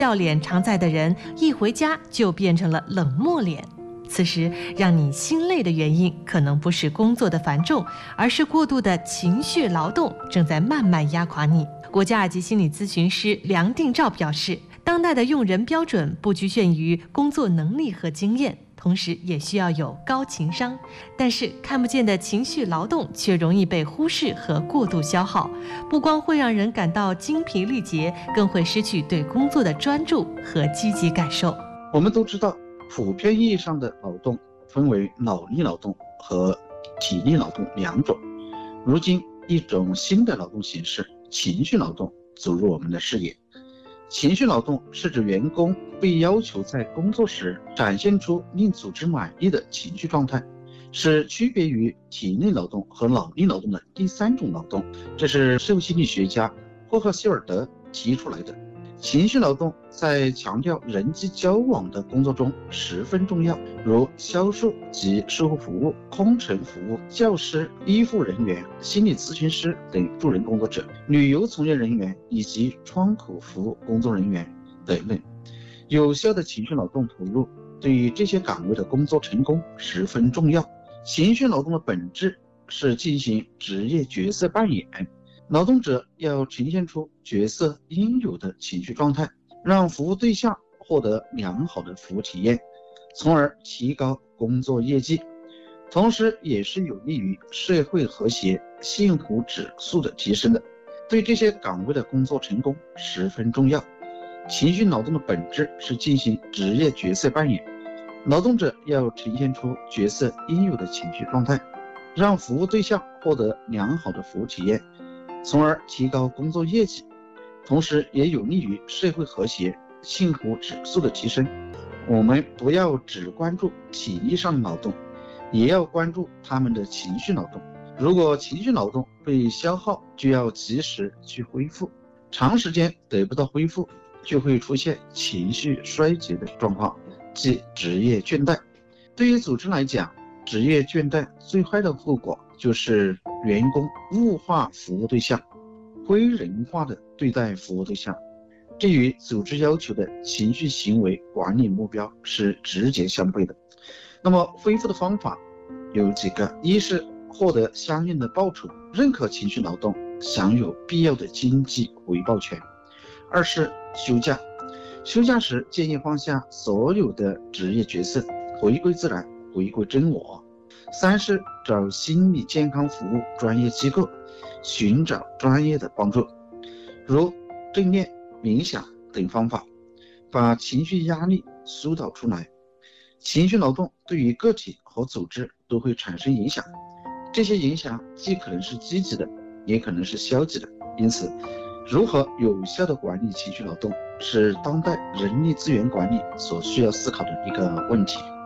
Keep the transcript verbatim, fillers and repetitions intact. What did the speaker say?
笑脸常在的人，一回家就变成了冷漠脸。此时让你心累的原因，可能不是工作的繁重，而是过度的情绪劳动正在慢慢压垮你。国家二级心理咨询师梁定照表示，当代的用人标准不局限于工作能力和经验，同时也需要有高情商，但是看不见的情绪劳动却容易被忽视和过度消耗，不光会让人感到精疲力竭，更会失去对工作的专注和积极感受。 我们都知道，普遍意义上的劳动分为脑力劳动和体力劳动两种。如今，一种新的劳动形式——情绪劳动走入我们的视野。情绪劳动是指员工被要求在工作时展现出令组织满意的情绪状态，是区别于体力劳动和脑力劳动的第三种劳动。这是社会心理学家霍克希尔德提出来的。情绪劳动在强调人际交往的工作中十分重要，如销售及售后服务、空乘服务、教师、医护人员、心理咨询师等助人工作者、旅游从业人员以及窗口服务工作人员等等。有效的情绪劳动投入对于这些岗位的工作成功十分重要。情绪劳动的本质是进行职业角色扮演，劳动者要呈现出角色应有的情绪状态，让服务对象获得良好的服务体验，从而提高工作业绩，同时也是有利于社会和谐、幸福指数的提升的。对这些岗位的工作成功十分重要。情绪劳动的本质是进行职业角色扮演，劳动者要呈现出角色应有的情绪状态，让服务对象获得良好的服务体验，从而提高工作业绩，同时也有利于社会和谐、幸福指数的提升。我们不要只关注体力上的劳动，也要关注他们的情绪劳动。如果情绪劳动被消耗，就要及时去恢复，长时间得不到恢复，就会出现情绪衰竭的状况，即职业倦怠。对于组织来讲，职业倦怠最坏的后果就是员工物化服务对象，非人化的对待服务对象，这与组织要求的情绪行为管理目标是直接相悖的。那么恢复的方法有几个：一是获得相应的报酬，认可情绪劳动，享有必要的经济回报权；二是休假，休假时建议放下所有的职业角色，回归自然，回归真我；三是找心理健康服务专业机构，寻找专业的帮助，如正念、冥想等方法，把情绪压力疏导出来。情绪劳动对于个体和组织都会产生影响，这些影响既可能是积极的，也可能是消极的。因此，如何有效地管理情绪劳动，是当代人力资源管理所需要思考的一个问题。